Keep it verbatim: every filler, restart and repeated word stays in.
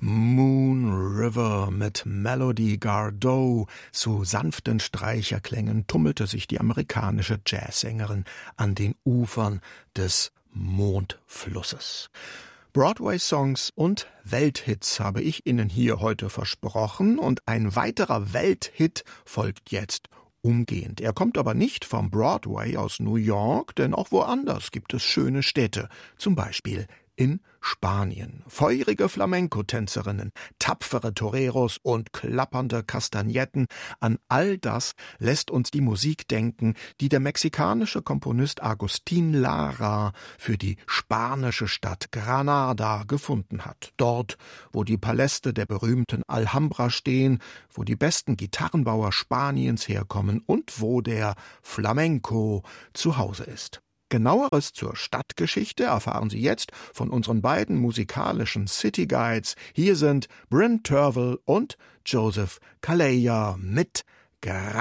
Moon River mit Melody Gardot. Zu sanften Streicherklängen tummelte sich die amerikanische Jazzsängerin an den Ufern des Mondflusses. Broadway-Songs und Welthits habe ich Ihnen hier heute versprochen, und ein weiterer Welthit folgt jetzt umgehend. Er kommt aber nicht vom Broadway aus New York, denn auch woanders gibt es schöne Städte, zum Beispiel in Spanien. Feurige Flamenco-Tänzerinnen, tapfere Toreros und klappernde Kastagnetten, an all das lässt uns die Musik denken, die der mexikanische Komponist Agustín Lara für die spanische Stadt Granada gefunden hat. Dort, wo die Paläste der berühmten Alhambra stehen, wo die besten Gitarrenbauer Spaniens herkommen und wo der Flamenco zu Hause ist. Genaueres zur Stadtgeschichte erfahren Sie jetzt von unseren beiden musikalischen City Guides. Hier sind Bryn Tervel und Joseph Calleja mit Granada.